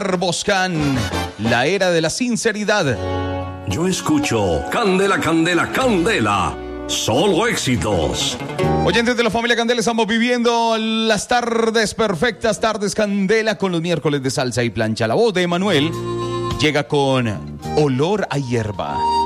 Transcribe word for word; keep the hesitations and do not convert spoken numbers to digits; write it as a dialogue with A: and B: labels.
A: Boscan, la era de la sinceridad.
B: Yo escucho Candela, Candela, Candela. Solo éxitos.
A: Oyentes de la familia Candela, estamos viviendo las tardes perfectas, tardes Candela con los miércoles de salsa y plancha. La voz de Emanuel llega con Olor a Hierba.